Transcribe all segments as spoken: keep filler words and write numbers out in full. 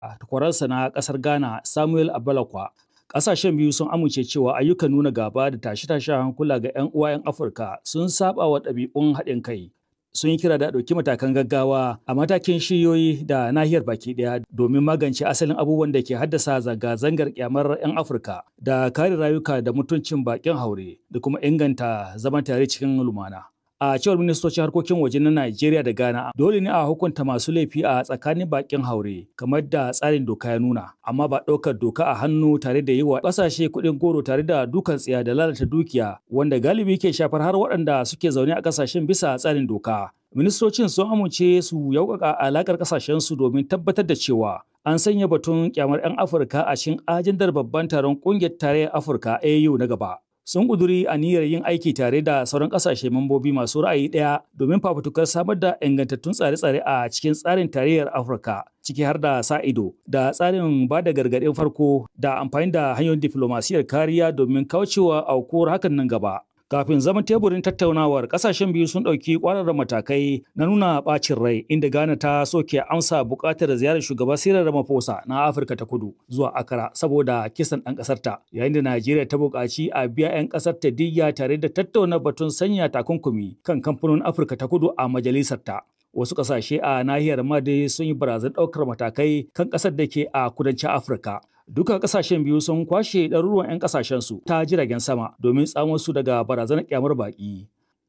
takwaransa na ƙasar Ghana Samuel Abalakwa. Ƙasashen biyu sun amince cewa ayyukan nuna gaba da tashe-tashen hankula ga 'yan uwa 'yan Afirka sun saba wa ɗabi'un haɗin kai. Sun yi kira da ɗauki matakan gaggawa a matakin shiyoyi da nahiyar baki ɗaya domin magance asalin abubuwan da ke haddasa zanga-zangar kyamar 'yan Afirka da kare rayuka da mutuncin baƙin haure da kuma inganta zaman tare cikin lumana. A cewar ministocin harkokin waje na Najeriya da Ghana, dole ne a hukunta masu laifi a tsakanin bakin haure, kamar da tsarin doka ya nuna, amma ba ɗaukar doka a hannu tare da yi wa ƙasashe kuɗin goro tare da dukan tsiya da lalata dukiya, wanda galibi ke shafar har waɗanda suke zaune a ƙasashen bisa tsarin doka. Ministocin sun amince su yaukaka alaƙar ƙasashensu domin tabbatar da cewa an sanya batun kyamar 'yan Afirka a cikin ajandar babban taron ƙungiyar tarayyar Afirka A U na gaba. Sun ƙuduri aniyar yin aiki tare da sauran ƙasashe mambobi masu ra'ayi ɗaya domin fafutukar samar da ingantattun tsare-tsare a cikin tsarin tarayyar Afirka, ciki har da sa ido da tsarin ba da gargaɗin farko da amfani da hanyoyin diflomasiyyar kariya domin kaucewa aukuwar hakan nan gaba. Kafin zaman teburin tattaunawar, kasashen biyu sun ɗauki ƙwararren matakai na nuna ɓacin rai, inda Ghana ta soke amsa buƙatar ziyarar shugaba Cyril Ramaphosa na Afirka ta Kudu zuwa Accra saboda kisan ɗan ƙasarta, yayin da Najeriya ta buƙaci a biya 'yan ƙasar ta diyya tare da tattauna batun sanya takunkumi kan kamfanonin Afirka ta Kudu a majalisarta. Wasu ƙasashe a nahiyar ma dai sun yi barazan ɗaukar matakai kan ƙasar da ke a kudancin Afirka. Duka ƙasashen biyu sun kwashe ɗaruruwan 'yan ƙasashensu ta jiragen sama domin tsamo su daga barazanar ƙyamar baƙi.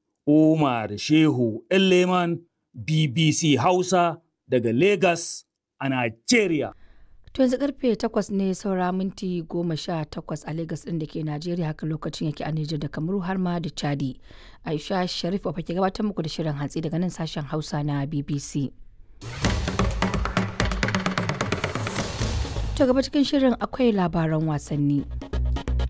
Umar Shehu Leman, B B C Hausa daga Lagos a Najeriya. To yanzu karfe takwas ne saura minti goma sha takwas a Lagos ɗin da ke Najeriya, haka lokacin yake a Nijar da Kamaru har ma da Chadi. Aisha Sharif wa ke gabatar muku da shirin hantsi daga nan sashen Hausa na B B C. To gaba cikin shirin akwai labaran wasanni.